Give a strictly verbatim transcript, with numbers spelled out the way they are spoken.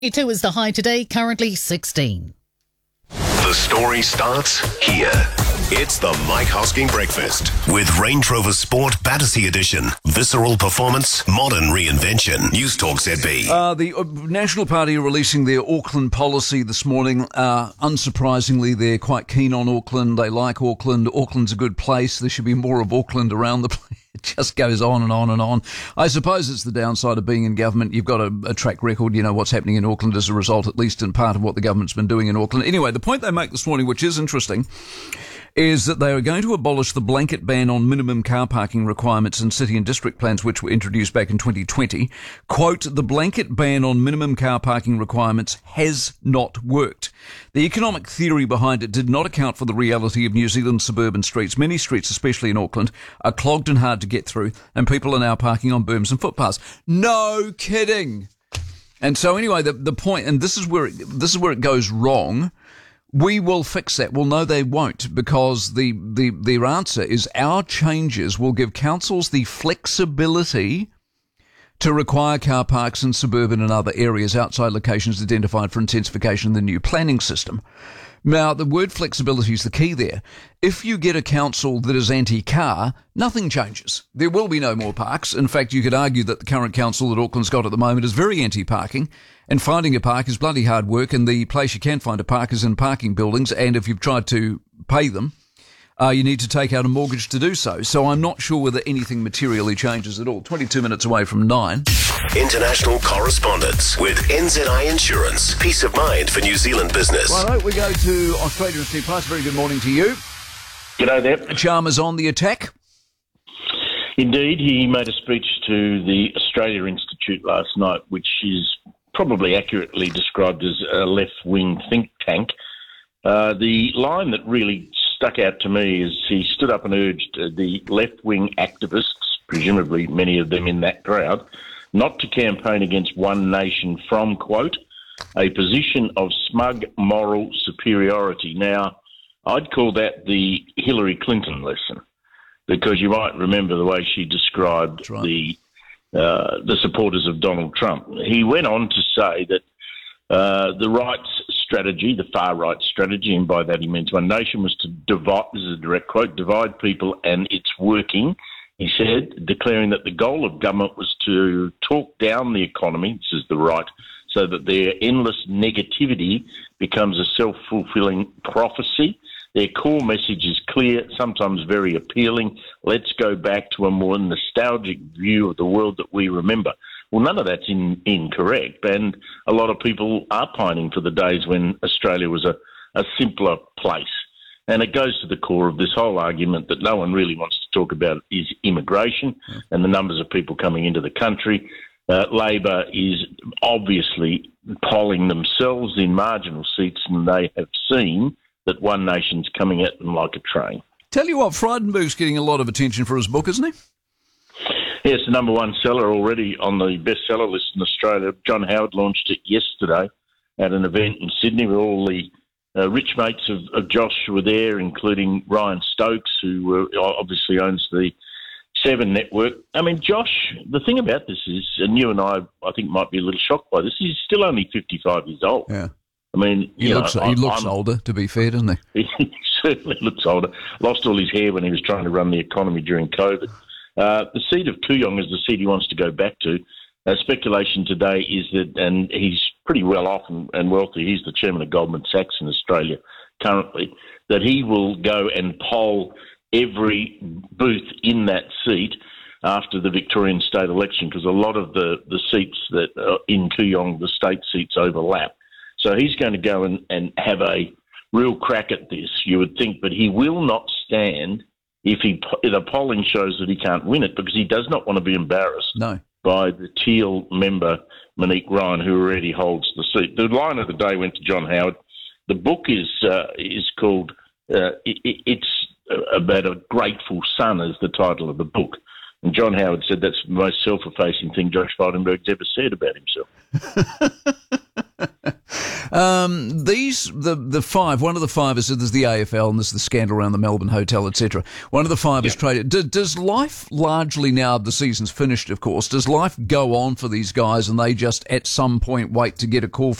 Two is the high today, currently sixteen. The story starts here. It's the Mike Hosking Breakfast with Range Rover Sport Battersea Edition. Visceral performance, modern reinvention. News Talk Z B. Uh, the uh, National Party are releasing their Auckland policy this morning. Uh, unsurprisingly, they're quite keen on Auckland. They like Auckland. Auckland's a good place. There should be more of Auckland around the place. It just goes on and on and on. I suppose it's the downside of being in government. You've got a, a track record. You know what's happening in Auckland as a result, at least in part of what the government's been doing in Auckland. Anyway, the point they make this morning, which is interesting, is that they are going to abolish the blanket ban on minimum car parking requirements in city and district plans, which were introduced back in twenty twenty. Quote, the blanket ban on minimum car parking requirements has not worked. The economic theory behind it did not account for the reality of New Zealand's suburban streets. Many streets, especially in Auckland, are clogged and hard to get through, and people are now parking on berms and footpaths. No kidding. And so anyway, the, the point, and this is where it, this is where it goes wrong. We will fix that. Well, no, they won't, because the, the, their answer is our changes will give councils the flexibility to require car parks in suburban and other areas outside locations identified for intensification in the new planning system. Now, the word flexibility is the key there. If you get a council that is anti-car, nothing changes. There will be no more parks. In fact, you could argue that the current council that Auckland's got at the moment is very anti-parking, and finding a park is bloody hard work, and the place you can find a park is in parking buildings, and if you've tried to pay them, uh, you need to take out a mortgage to do so. So I'm not sure whether anything materially changes at all. twenty-two minutes away from nine. International correspondence with N Z I Insurance. Peace of mind for New Zealand business. Righto, we go to Australia and Steve Price. Very good morning to you. G'day there. Chalmers on the attack. Indeed, he made a speech to the Australia Institute last night, which is probably accurately described as a left-wing think tank. Uh, the line that really stuck out to me is he stood up and urged uh, the left-wing activists, presumably many of them in that crowd, not to campaign against one nation from, quote, a position of smug moral superiority. Now, I'd call that the Hillary Clinton lesson, because you might remember the way she described right. the uh, the supporters of Donald Trump. He went on to say that uh, the right's strategy, the far-right strategy, and by that he means one nation, was to divide, this is a direct quote, divide people, and it's working. He said, declaring that the goal of government was to talk down the economy, this is the right, so that their endless negativity becomes a self-fulfilling prophecy. Their core message is clear, sometimes very appealing. Let's go back to a more nostalgic view of the world that we remember. Well, none of that's in, incorrect, and a lot of people are pining for the days when Australia was a, a simpler place. And it goes to the core of this whole argument that no one really wants to talk about is immigration yeah. and the numbers of people coming into the country. Uh, Labor is obviously polling themselves in marginal seats, and they have seen that one nation's coming at them like a train. Tell you what, Frydenberg's getting a lot of attention for his book, isn't he? Yes, the number one seller already on the bestseller list in Australia. John Howard launched it yesterday at an event in Sydney where all the uh, rich mates of, of Josh were there, including Ryan Stokes, who uh, obviously owns the Seven Network. I mean, Josh, the thing about this is, and you and I, I think, might be a little shocked by this, he's still only fifty-five years old. Yeah. I mean, he you looks, know, he I, looks I'm, older, to be fair, doesn't he? He certainly looks older. Lost all his hair when he was trying to run the economy during COVID. Uh, the seat of Kooyong is the seat he wants to go back to. Uh, speculation today is that, and he's pretty well off and, and wealthy, he's the chairman of Goldman Sachs in Australia currently, that he will go and poll every booth in that seat after the Victorian state election, because a lot of the, the seats that are in Kooyong, the state seats, overlap. So he's going to go and, and have a real crack at this, you would think, but he will not stand if he if the polling shows that he can't win it, because he does not want to be embarrassed no. by the Teal member, Monique Ryan, who already holds the seat. The line of the day went to John Howard. The book is uh, is called, uh, it, it's about a grateful son is the title of the book. And John Howard said that's the most self-effacing thing Josh Frydenberg's ever said about himself. uh, Um, these, the the five, one of the five is, there's the A F L and there's the scandal around the Melbourne Hotel, et cetera. One of the five is traded. Do, does life largely, now the season's finished, of course, does life go on for these guys and they just at some point wait to get a call